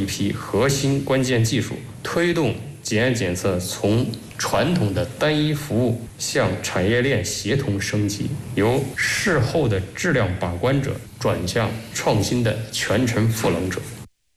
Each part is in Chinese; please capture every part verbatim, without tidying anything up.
一批核心关键技术，推动检验检测从传统的单一服务向产业链协同升级，由事后的质量把关者转向创新的全程赋能者。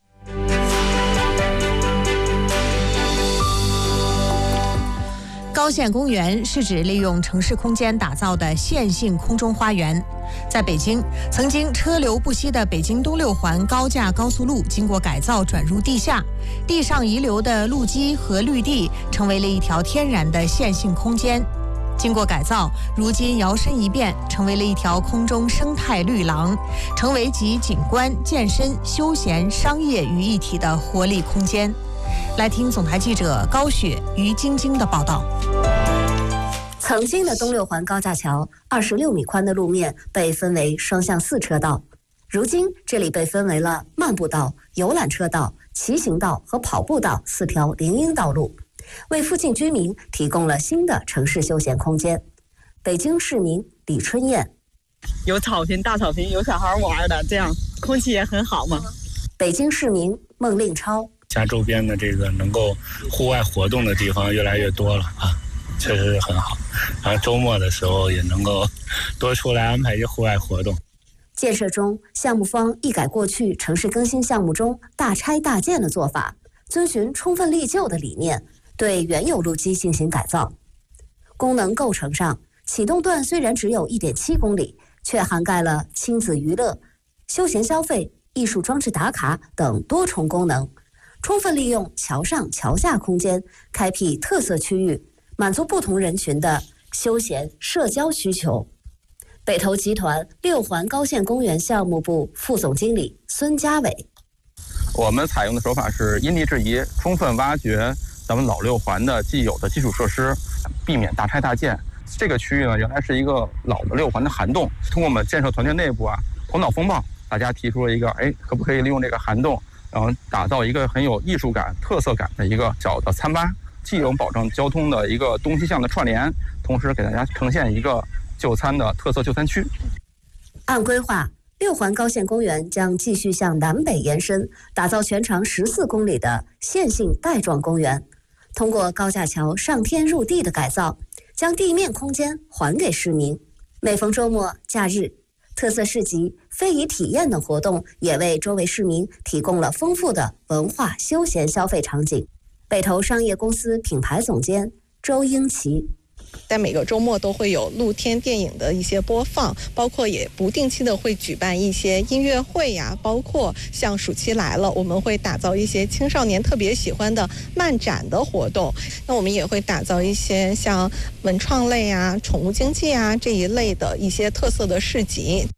高线公园是指利用城市空间打造的线性空中花园。在北京，曾经车流不息的北京东六环高架高速路经过改造转入地下，地上遗留的路基和绿地成为了一条天然的线性空间。经过改造，如今摇身一变，成为了一条空中生态绿廊，成为集景观、健身、休闲、商业于一体的活力空间。来听总台记者高雪、于晶晶的报道。 曾经的东六环高架桥，二十六米宽的路面被分为双向四车道，如今这里被分为了漫步道、游览车道、骑行道和跑步道四条林荫道路，为附近居民提供了新的城市休闲空间。北京市民李春燕： 有草坪、大草坪，有小孩玩的，这样空气也很好嘛。 北京市民孟令超： 家周边的这个能够户外活动的地方越来越多了啊，确实很好。然后周末的时候也能够多出来安排一些户外活动。 建设中，项目方一改过去城市更新项目中大拆大建的做法，遵循充分利旧的理念，对原有路基进行改造。功能构成上，启动段虽然只有 一点七公里，却涵盖了亲子娱乐、休闲消费、艺术装置打卡等多重功能，充分利用桥上桥下空间，开辟特色区域，满足不同人群的休闲社交需求。北投集团六环高线公园项目部副总经理孙家伟： 我们采用的手法是因地制宜，充分挖掘咱们老六环的既有的基础设施，避免大拆大建。这个区域呢，原来是一个老的六环的涵洞，通过我们建设团队内部啊头脑风暴，大家提出了一个，哎，可不可以利用这个涵洞，然后打造一个很有艺术感、特色感的一个小的餐吧，既有保证交通的一个东西向的串联，同时给大家呈现一个就餐的特色就餐区。 按规划，六环高线公园将继续向南北延伸，打造全长十四公里的线性带状公园。通过高架桥上天入地的改造，将地面空间还给市民。每逢周末、假日，特色市集、非遗体验等活动也为周围市民提供了丰富的文化休闲消费场景。北投商业公司品牌总监周英奇： 在每个周末都会有露天电影的一些播放，包括也不定期的会举办一些音乐会呀，包括像暑期来了，我们会打造一些青少年特别喜欢的漫展的活动。那我们也会打造一些像文创类啊、宠物经济啊这一类的一些特色的市集。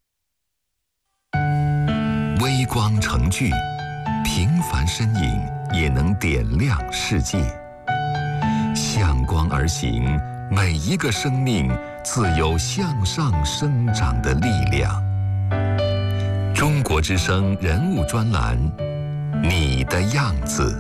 微光成炬，平凡身影也能点亮世界。向光而行，每一个生命自有向上生长的力量。中国之声人物专栏，你的样子。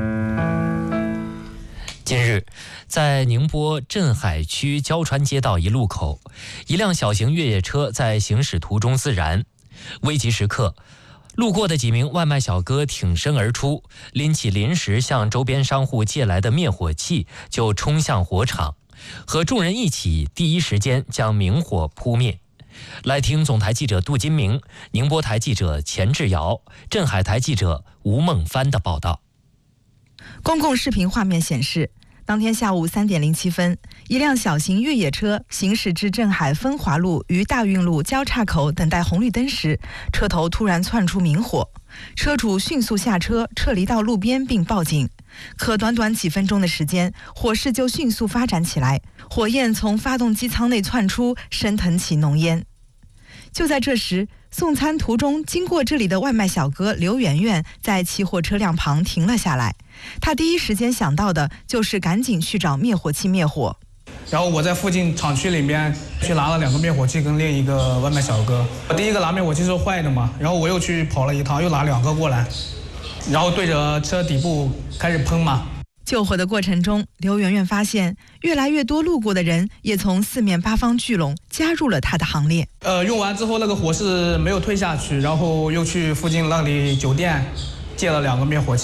近日，在宁波镇海区胶川街道一路口，一辆小型越野车在行驶途中自燃，危急时刻，路过的几名外卖小哥挺身而出，拎起临时向周边商户借来的灭火器就冲向火场，和众人一起第一时间将明火扑灭。来听总台记者杜金明、宁波台记者钱志尧、镇海台记者吴梦帆的报道。 公共视频画面显示，当天下午三点零七分，一辆小型越野车行驶至镇海分华路与大运路交叉口等待红绿灯时，车头突然窜出明火，车主迅速下车撤离到路边并报警。可短短几分钟的时间，火势就迅速发展起来，火焰从发动机舱内窜出，升腾起浓烟。就在这时，送餐途中经过这里的外卖小哥刘媛媛在起火车辆旁停了下来，他第一时间想到的就是赶紧去找灭火器灭火。 然后我在附近厂区里面去拿了两个灭火器跟另一个外卖小哥，我第一个拿灭火器是坏的嘛，然后我又去跑了一趟，又拿两个过来，然后对着车底部开始喷嘛。 救火的过程中，刘媛媛发现越来越多路过的人也从四面八方聚拢，加入了她的行列。 呃，用完之后那个火势没有退下去，然后又去附近那里酒店借了两个灭火器。